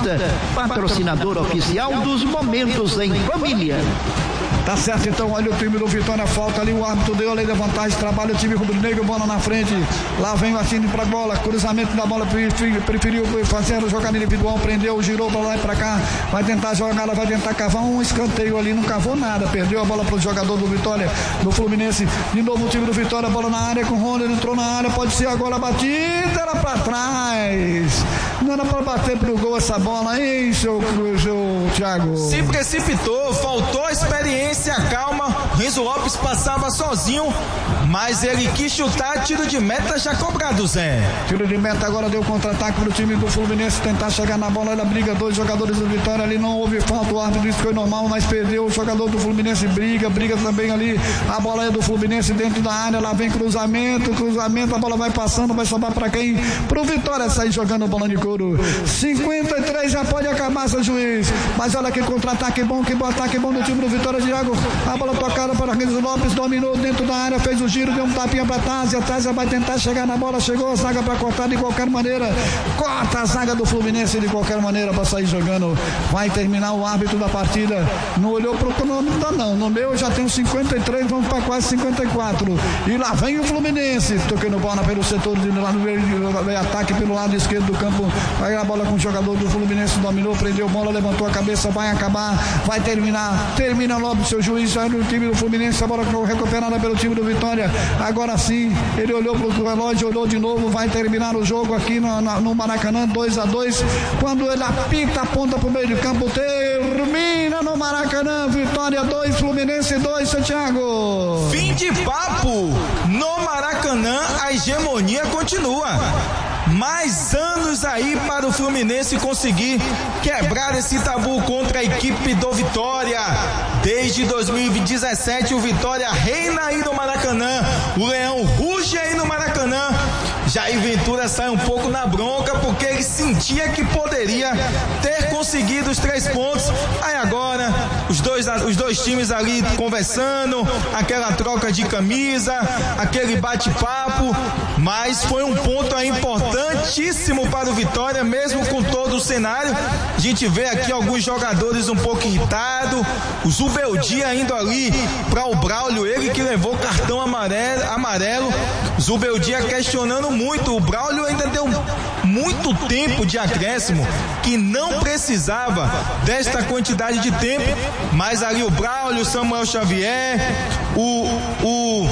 Costa, patrocinador oficial dos Momentos em Família. Tá certo, então, olha o time do Vitória, falta ali, o árbitro deu a lei da vantagem, trabalha o time rubro-negro, bola na frente, lá vem o Assine pra bola, cruzamento da bola, preferiu fazer a jogada individual, prendeu, girou pra lá e pra cá, vai tentar jogar, vai tentar cavar um escanteio ali, não cavou nada, perdeu a bola pro jogador do Vitória, do Fluminense, de novo o time do Vitória, bola na área com o Ronald, entrou na área, pode ser agora a batida, era pra trás, não era pra bater pro gol essa bola, hein, seu Thiago? Se precipitou, faltou experiência, calma, Renzo Lopes passava sozinho, mas ele quis chutar, tiro de meta já cobrado, Zé. Tiro de meta agora, deu contra-ataque pro time do Fluminense tentar chegar na bola, ele briga, dois jogadores do Vitória ali, não houve falta, o árbitro disse que foi normal, mas perdeu, o jogador do Fluminense briga também ali, a bola é do Fluminense dentro da área, lá vem cruzamento, a bola vai passando, vai sobrar pra quem? Pro Vitória sair jogando bola de couro. 53 já pode acabar, seu juiz, mas olha que contra-ataque bom, que bom ataque bom do time do Vitória, Thiago, a bola tocada para Renzo Lopes, dominou dentro da área, fez o giro, deu um tapinha para trás, e atrás vai tentar chegar na bola, chegou a zaga para cortar de qualquer maneira, corta a zaga do Fluminense de qualquer maneira para sair jogando, vai terminar o árbitro da partida, não olhou pro cronômetro não, no meu já tem 53, vamos para quase 54, e lá vem o Fluminense, tocando bola pelo setor de lá no ataque pelo lado esquerdo do campo, vai a bola com o jogador do Fluminense, dominou, prendeu bola, levantou a cabeça, vai acabar, vai termina logo seu juiz, já no time do Fluminense, a bola recuperada pelo time do Vitória, agora sim, ele olhou pro relógio, olhou de novo, vai terminar o jogo aqui no Maracanã, 2-2, quando ele apita, aponta pro meio de campo, termina no Maracanã, Vitória 2, Fluminense 2, seu Thiago. Fim de papo, no Maracanã a hegemonia continua. Mais anos aí para o Fluminense conseguir quebrar esse tabu contra a equipe do Vitória. Desde 2017 o Vitória reina aí no Maracanã, o Leão ruge aí no Maracanã. Jair Ventura sai um pouco na bronca porque ele sentia que poderia ter conseguido os 3 pontos. Aí agora os dois times ali conversando, aquela troca de camisa, aquele bate-papo, mas foi um ponto aí importantíssimo para o Vitória, mesmo com todo o cenário. A gente vê aqui alguns jogadores um pouco irritados, o Zubeldia indo ali para o Braulio, ele que levou cartão amarelo, Zubeldia questionando muito, o Braulio ainda deu muito tempo de acréscimo, que não precisava desta quantidade de tempo, mas ali o Braulio, Samuel Xavier, o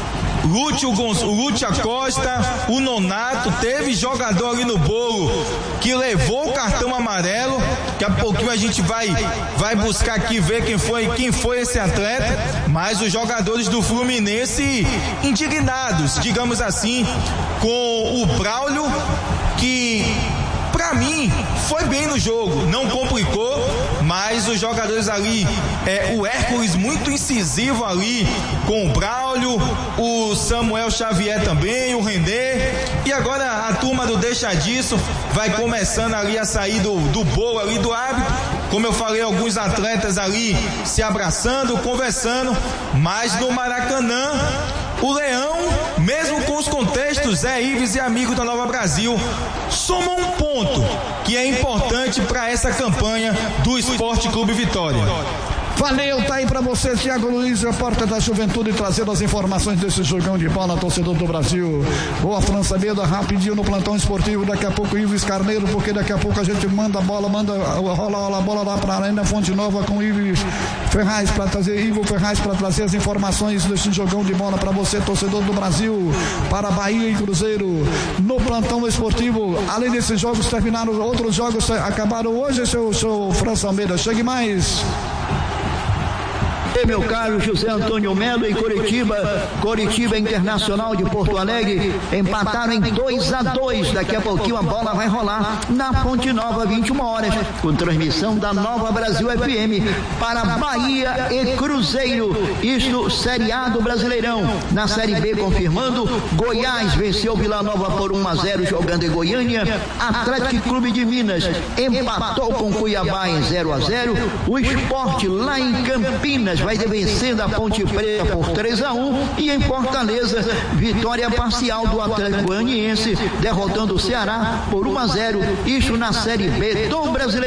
Lúcio Acosta, o Nonato, teve jogador ali no bolo que levou o cartão amarelo. Daqui a pouquinho a gente vai buscar aqui ver quem foi esse atleta, mas os jogadores do Fluminense indignados, digamos assim, com o Braulio, que pra mim foi bem no jogo, não complicou, mas os jogadores ali, o Hércules muito incisivo ali com o Braulio, o Samuel Xavier também, o Rendê, e agora a turma do Deixa Disso vai começando ali a sair do bolo ali do árbitro, como eu falei, alguns atletas ali se abraçando, conversando, mas no Maracanã o Leão, mesmo com os contextos, Zé Ives e amigo da Nova Brasil, somam um ponto que é importante para essa campanha do Esporte Clube Vitória. Valeu, tá aí pra você, Thiago Luiz, repórter da Juventude, trazendo as informações desse jogão de bola, torcedor do Brasil. Boa França Beda, rapidinho no plantão esportivo, daqui a pouco Ives Carneiro, porque daqui a pouco a gente manda a bola, rola a bola lá pra Arena Fonte Nova com Ivo Ferraz pra trazer as informações desse jogão de bola pra você, torcedor do Brasil, para Bahia e Cruzeiro, no plantão esportivo. Além desses jogos, terminaram outros jogos, acabaram hoje, seu França Almeida, chegue mais. Meu caro José Antônio Melo, em Coritiba Internacional de Porto Alegre empataram em 2-2. Daqui a pouquinho a bola vai rolar na Fonte Nova, 21 horas, com transmissão da Nova Brasil FM para Bahia e Cruzeiro. Isto, Série A do Brasileirão. Na Série B, confirmando, Goiás venceu Vila Nova por 1-0 jogando em Goiânia. Atlético Clube de Minas empatou com Cuiabá em 0-0. O Sport lá em Campinas vai vencendo a Ponte Preta por 3-1, e em Fortaleza, vitória parcial do Atlético Goianiense, derrotando o Ceará por 1-0, isto na Série B do Brasileiro.